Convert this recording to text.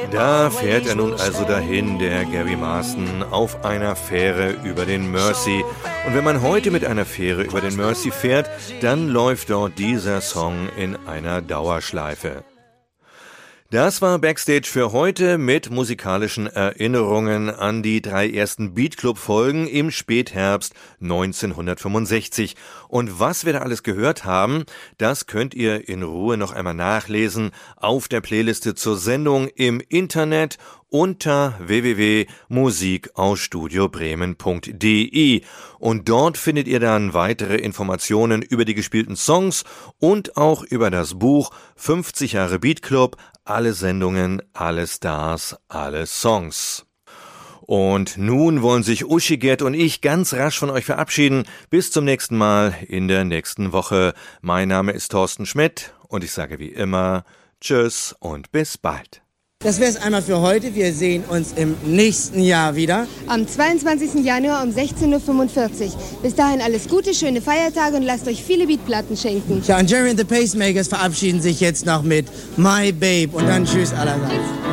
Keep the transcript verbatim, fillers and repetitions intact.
Da fährt er nun also dahin, der Gary Marston, auf einer Fähre über den Mersey. Und wenn man heute mit einer Fähre über den Mersey fährt, dann läuft dort dieser Song in einer Dauerschleife. Das war Backstage für heute mit musikalischen Erinnerungen an die drei ersten Beat-Club-Folgen im Spätherbst neunzehnhundertfünfundsechzig. Und was wir da alles gehört haben, das könnt ihr in Ruhe noch einmal nachlesen auf der Playliste zur Sendung im Internet unter w w w punkt musik aus studio bremen punkt d e. Und dort findet ihr dann weitere Informationen über die gespielten Songs und auch über das Buch fünfzig Jahre Beat Club, alle Sendungen, alle Stars, alle Songs. Und nun wollen sich Uschi, Gerd und ich ganz rasch von euch verabschieden. Bis zum nächsten Mal in der nächsten Woche. Mein Name ist Thorsten Schmidt und ich sage wie immer Tschüss und bis bald. Das wäre es einmal für heute. Wir sehen uns im nächsten Jahr wieder. Am zweiundzwanzigsten Januar um sechzehn Uhr fünfundvierzig. Bis dahin alles Gute, schöne Feiertage und lasst euch viele Beatplatten schenken. Ja, und Jerry and the Pacemakers verabschieden sich jetzt noch mit My Babe und dann tschüss allerseits.